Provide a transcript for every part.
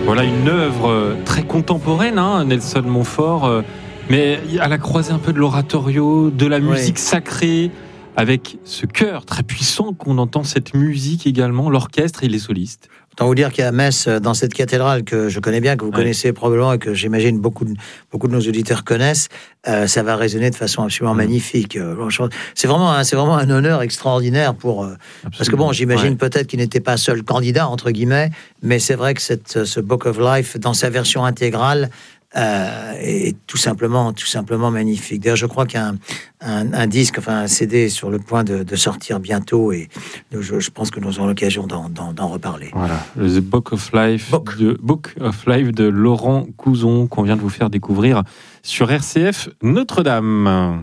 Voilà une œuvre très contemporaine, Nelson Montfort, mais à la croisée un peu de l'oratorio, de la musique sacrée, avec ce chœur très puissant qu'on entend, cette musique également, l'orchestre et les solistes. Autant vous dire qu'à Metz, dans cette cathédrale que je connais bien, que vous connaissez probablement et que j'imagine beaucoup de nos auditeurs connaissent, ça va résonner de façon absolument magnifique. C'est vraiment un honneur extraordinaire parce que bon, j'imagine peut-être qu'il n'était pas seul candidat entre guillemets, mais c'est vrai que ce Book of Life dans sa version intégrale est tout simplement magnifique. D'ailleurs, je crois qu'un disque, un CD est sur le point de sortir bientôt et je pense que nous aurons l'occasion d'en reparler. Voilà, le Book of Life de Laurent Couzon qu'on vient de vous faire découvrir sur RCF Notre-Dame.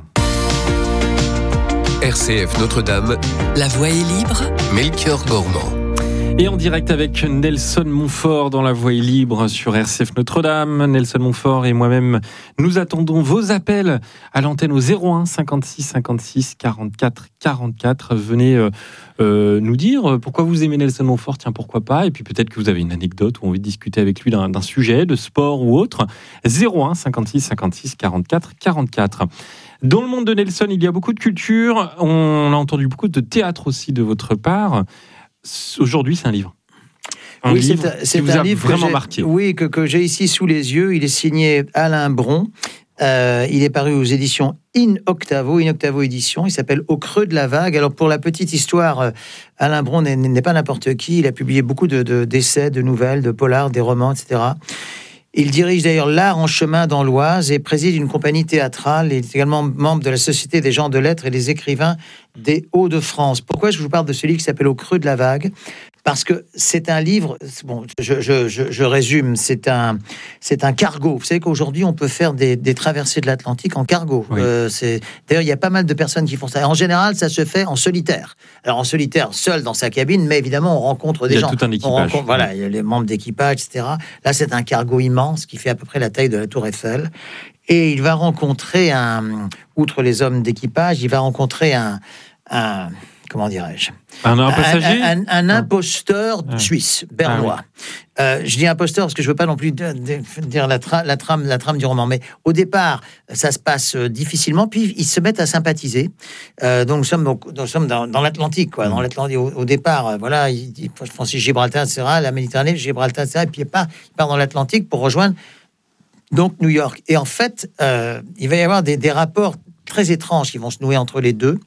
RCF Notre-Dame, la voix est libre. Melchior Gormand. Et en direct avec Nelson Montfort dans La Voix est libre sur RCF Notre-Dame. Nelson Montfort et moi-même, nous attendons vos appels à l'antenne au 01 56 56 44 44. Venez nous dire pourquoi vous aimez Nelson Montfort, tiens pourquoi pas, et puis peut-être que vous avez une anecdote ou envie de discuter avec lui d'un sujet, de sport ou autre. 01 56 56 44 44. Dans le monde de Nelson, il y a beaucoup de culture. On a entendu beaucoup de théâtre aussi de votre part. Aujourd'hui, c'est un livre. C'est vous un a livre vraiment marqué. Oui, que j'ai ici sous les yeux. Il est signé Alain Bron. Il est paru aux éditions In Octavo édition. Il s'appelle Au creux de la vague. Alors, pour la petite histoire, Alain Bron n'est pas n'importe qui. Il a publié beaucoup d'essais, de nouvelles, de polars, des romans, etc. Il dirige d'ailleurs l'Art en chemin dans l'Oise et préside une compagnie théâtrale. Il est également membre de la Société des gens de lettres et des écrivains des Hauts-de-France. Pourquoi je vous parle de ce livre qui s'appelle Au creux de la vague ? Parce que c'est un livre, bon, je résume, c'est un cargo. Vous savez qu'aujourd'hui, on peut faire des traversées de l'Atlantique en cargo. Oui. D'ailleurs, il y a pas mal de personnes qui font ça. Et en général, ça se fait en solitaire. Alors, en solitaire, seul dans sa cabine, mais évidemment, on rencontre des gens. Il y a tout un équipage. Il y a les membres d'équipage, etc. Là, c'est un cargo immense qui fait à peu près la taille de la Tour Eiffel. Et il va rencontrer outre les hommes d'équipage, il va rencontrer comment dirais-je ? Un passager ? Un imposteur suisse, bernois. Je dis imposteur parce que je veux pas non plus dire la trame du roman. Mais au départ, ça se passe difficilement, puis ils se mettent à sympathiser. Donc nous sommes dans l'Atlantique, quoi. Dans l'Atlantique, au départ, voilà, ils franchissent Gibraltar, etc., la Méditerranée, Gibraltar, etc., et puis il part dans l'Atlantique pour rejoindre donc New York. Et en fait, il va y avoir des rapports très étranges qui vont se nouer entre les deux.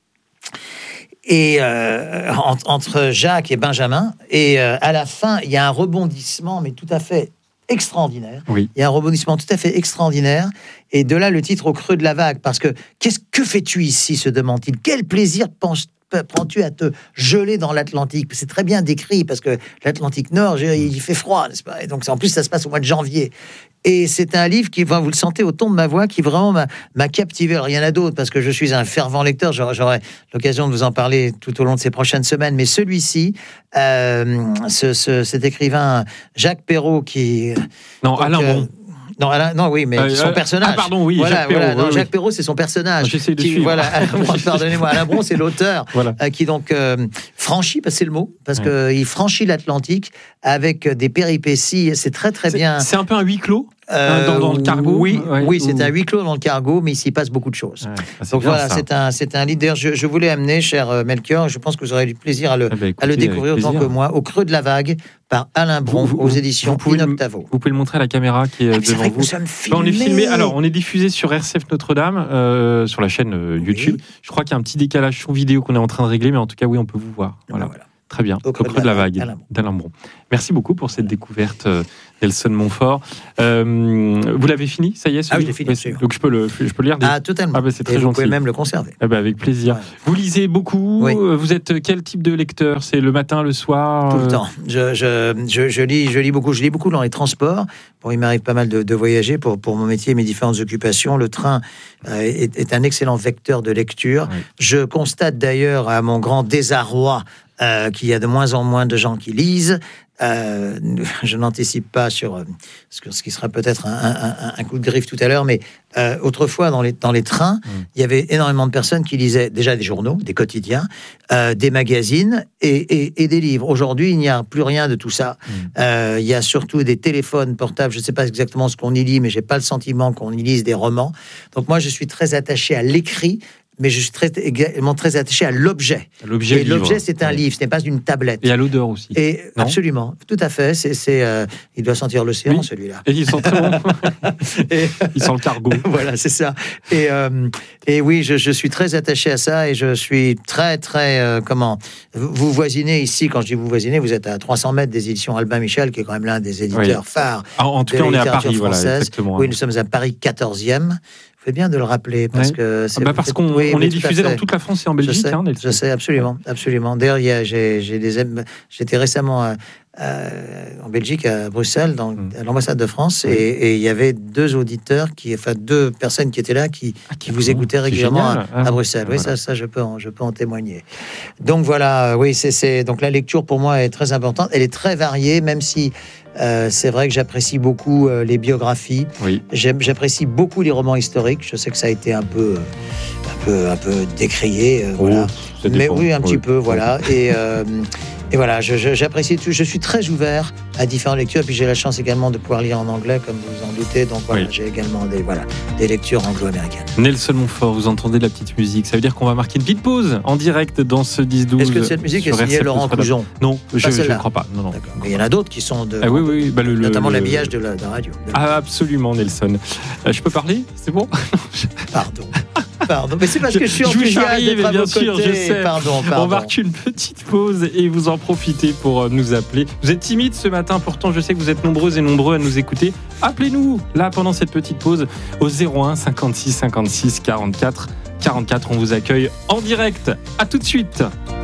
Et entre Jacques et Benjamin, et à la fin, il y a un rebondissement, mais tout à fait extraordinaire. Oui. Il y a un rebondissement tout à fait extraordinaire, et de là le titre Au creux de la vague, parce que que fais-tu ici, se demande-t-il. Quel plaisir prends-tu à te geler dans l'Atlantique ? C'est très bien décrit, parce que l'Atlantique Nord, il fait froid, n'est-ce pas ? Et donc en plus, ça se passe au mois de janvier. Et c'est un livre qui, vous le sentez au ton de ma voix, qui vraiment m'a captivé. Alors, il y en a d'autres, parce que je suis un fervent lecteur. J'aurai l'occasion de vous en parler tout au long de ces prochaines semaines. Mais celui-ci, cet écrivain Jacques Perrault, qui... Non, Alain Bron. Oui, mais son personnage. Ah, pardon, oui, Jacques Perrault. Perrault. Jacques Perrault, c'est son personnage. J'essaie de suivre. Voilà, pardonnez-moi. Alain Bron, c'est l'auteur qui donc franchit, c'est le mot, parce qu'il franchit l'Atlantique avec des péripéties. C'est très, très bien. C'est un peu un huis clos dans le cargo. Oui, c'est un huis clos dans le cargo, mais il s'y passe beaucoup de choses. Donc voilà, c'est un livre. D'ailleurs, je voulais amener, cher Melchior, je pense que vous aurez du plaisir à le découvrir autant que moi, Au creux de la vague, par Alain Bron, aux éditions In Octavo. Vous pouvez le montrer à la caméra qui est devant vous. On est filmé. Alors, on est diffusé sur RCF Notre-Dame, sur la chaîne YouTube. Je crois qu'il y a un petit décalage son vidéo qu'on est en train de régler, mais en tout cas, oui, on peut vous voir. Voilà. Très bien. Au creux de la vague d'Alain Bron. Merci beaucoup pour cette découverte, Nelson Montfort. Vous l'avez fini, ça y est? Ah oui, je l'ai fini. Donc je peux le lire. Ah, totalement. C'est très gentil. Vous pouvez même le conserver. Avec plaisir. Ouais. Vous lisez beaucoup. Oui. Vous êtes quel type de lecteur? C'est le matin, le soir? Tout le temps. Je lis beaucoup. Je lis beaucoup dans les transports. Bon, il m'arrive pas mal de voyager pour mon métier et mes différentes occupations. Le train est un excellent vecteur de lecture. Oui. Je constate d'ailleurs, à mon grand désarroi, qu'il y a de moins en moins de gens qui lisent. Je n'anticipe pas sur ce qui sera peut-être un coup de griffe tout à l'heure, mais autrefois dans les trains, il y avait énormément de personnes qui lisaient déjà des journaux, des quotidiens, des magazines et des livres. Aujourd'hui, il n'y a plus rien de tout ça. Il y a surtout des téléphones portables. Je ne sais pas exactement ce qu'on y lit, mais j'ai pas le sentiment qu'on y lise des romans. Donc moi, je suis très attaché à l'écrit. Mais je suis également très attaché à l'objet. Et l'objet, c'est un livre, ce n'est pas une tablette. Et à l'odeur aussi. Et absolument, tout à fait. Il doit sentir l'océan, celui-là. Et il sent très bon. Il sent le cargo. Voilà, c'est ça. Et oui, je suis très attaché à ça et je suis très, très... Vous voisinez ici, quand je dis vous voisinez, vous êtes à 300 mètres des éditions Albin Michel, qui est quand même l'un des éditeurs phares. En tout cas, on est à Paris, voilà, exactement. Oui, nous sommes à Paris 14e. C'est bien de le rappeler parce que qu'on est diffusé dans toute la France et en Belgique. Je sais, absolument. D'ailleurs, j'étais récemment en Belgique, à Bruxelles, à l'ambassade de France, et il y avait deux personnes qui étaient là, qui vous écoutaient régulièrement à Bruxelles. Oui, voilà. ça, je peux en témoigner. Donc voilà, oui, donc la lecture pour moi est très importante. Elle est très variée, même si c'est vrai que j'apprécie beaucoup les biographies. Oui. J'apprécie beaucoup les romans historiques. Je sais que ça a été un peu décrié, voilà. Mais oui, un petit peu, voilà. Et voilà, j'apprécie tout. Je suis très ouvert à différentes lectures. Et puis j'ai la chance également de pouvoir lire en anglais, comme vous en doutez. Donc voilà, j'ai également des lectures anglo-américaines. Nelson Montfort, vous entendez de la petite musique. Ça veut dire qu'on va marquer une petite pause en direct dans ce 10-12. Est-ce que cette musique est signée Laurent Clouzon ? Non, je ne crois pas. Non. Mais il y en a d'autres qui sont notamment l'habillage de la radio. Absolument, Nelson. Je peux parler ? C'est bon ? Pardon, mais c'est parce que je suis enthousiaste d'être à vos côtés. Sûr, je sais. Pardon. On marque une petite pause et vous en profitez pour nous appeler. Vous êtes timide ce matin, pourtant je sais que vous êtes nombreuses et nombreux à nous écouter. Appelez-nous là pendant cette petite pause au 01 56 56 44 44. On vous accueille en direct. À tout de suite.